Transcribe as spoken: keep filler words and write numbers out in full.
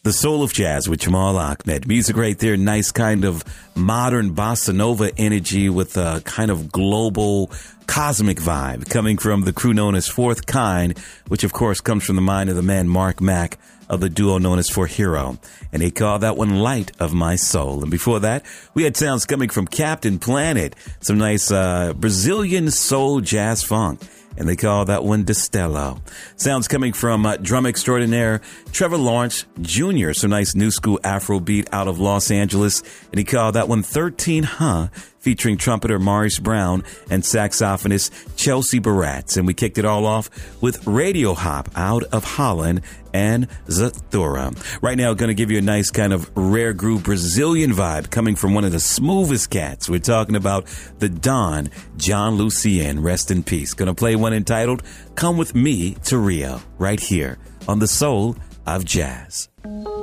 The Soul of Jazz with Jamal Ahmed. Music right there, nice kind of modern bossa nova energy with a kind of global cosmic vibe coming from the crew known as Fourth Kind, which of course comes from the mind of the man Mark Mack of the duo known as For Hero. And they call that one Light of My Soul. And before that, we had sounds coming from Captain Planet, some nice uh, Brazilian soul jazz funk. And they call that one Destello. Sounds coming from uh, drum extraordinaire Trevor Lawrence Junior Some nice new school Afrobeat out of Los Angeles. And he called that one thirteen Huh, featuring trumpeter Maurice Brown and saxophonist Chelsea Baratz. And we kicked it all off with Radio Hop out of Holland and Zathura. Right now, going to give you a nice kind of rare groove Brazilian vibe coming from one of the smoothest cats. We're talking about the Don, John Lucien. Rest in peace. Going to play one entitled Come With Me to Rio right here on The Soul of Jazz.